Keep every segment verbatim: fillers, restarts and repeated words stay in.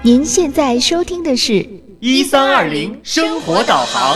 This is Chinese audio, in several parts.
您现在收听的是一三二零生活导航。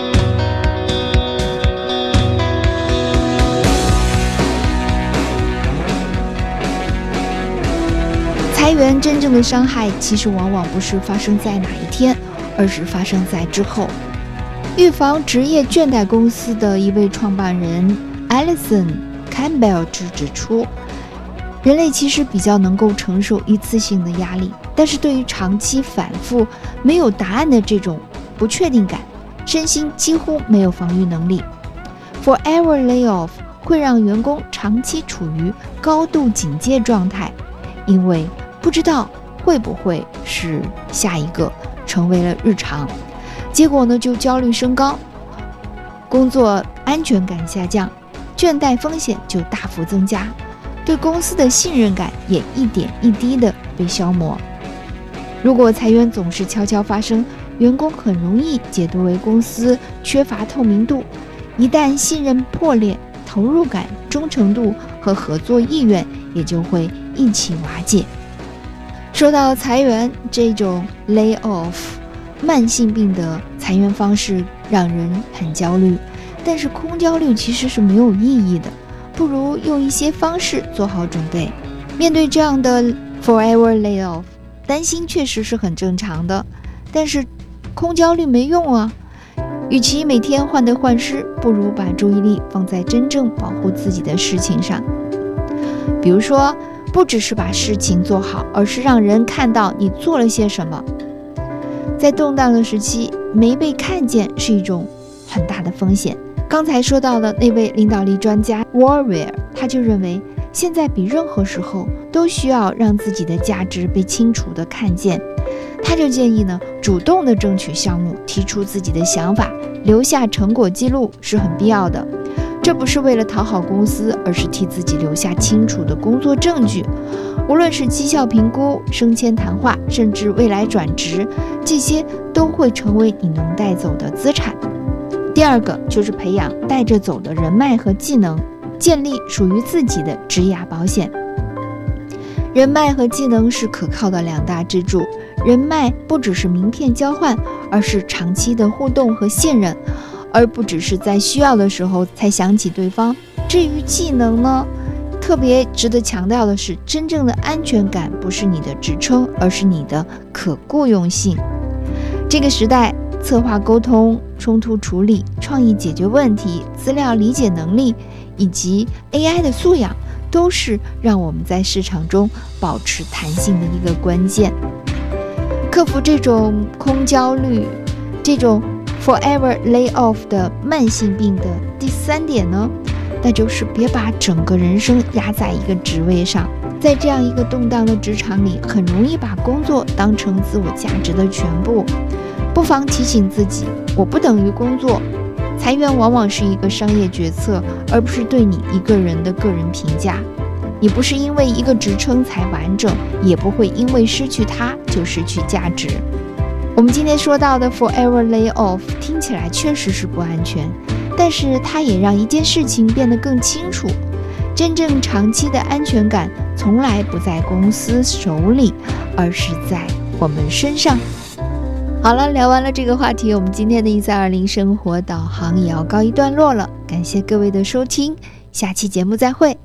裁员真正的伤害其实往往不是发生在哪一天，而是发生在之后。预防职业倦怠公司的一位创办人 Alison Campbell 指出，人类其实比较能够承受一次性的压力，但是对于长期反复没有答案的这种不确定感，身心几乎没有防御能力。 Forever layoff 会让员工长期处于高度警戒状态，因为不知道会不会是下一个成为了日常，结果呢就焦虑升高，工作安全感下降，倦怠风险就大幅增加，对公司的信任感也一点一滴的被消磨。如果裁员总是悄悄发生，员工很容易解读为公司缺乏透明度，一旦信任破裂，投入感、忠诚度和合作意愿也就会一起瓦解。说到裁员，这种 lay off 慢性病的裁员方式让人很焦虑，但是空焦虑其实是没有意义的，不如用一些方式做好准备。面对这样的 forever layoff， 担心确实是很正常的，但是空焦虑没用啊。与其每天患得患失，不如把注意力放在真正保护自己的事情上。比如说，不只是把事情做好，而是让人看到你做了些什么。在动荡的时期，没被看见是一种很大的风险。刚才说到的那位领导力专家 Warrior， 他就认为现在比任何时候都需要让自己的价值被清楚地看见。他就建议呢，主动地争取项目，提出自己的想法，留下成果记录是很必要的。这不是为了讨好公司，而是替自己留下清楚的工作证据。无论是绩效评估、升迁谈话，甚至未来转职，这些都会成为你能带走的资产。第二个就是培养带着走的人脉和技能，建立属于自己的职业保险。人脉和技能是可靠的两大支柱。人脉不只是名片交换，而是长期的互动和信任，而不只是在需要的时候才想起对方。至于技能呢，特别值得强调的是，真正的安全感不是你的职称，而是你的可雇佣性。这个时代，策划沟通、冲突处理、创意解决问题、资料理解能力以及 A I 的素养，都是让我们在市场中保持弹性的一个关键。克服这种空焦虑，这种 forever layoff 的慢性病的第三点呢，那就是别把整个人生压在一个职位上。在这样一个动荡的职场里，很容易把工作当成自我价值的全部。不妨提醒自己，我不等于工作。裁员往往是一个商业决策，而不是对你一个人的个人评价。你不是因为一个职称才完整，也不会因为失去它就失去价值。我们今天说到的 forever layoff 听起来确实是不安全，但是它也让一件事情变得更清楚。真正长期的安全感从来不在公司手里，而是在我们身上。好了，聊完了这个话题，我们今天的一三二零生活导航也要告一段落了。感谢各位的收听，下期节目再会。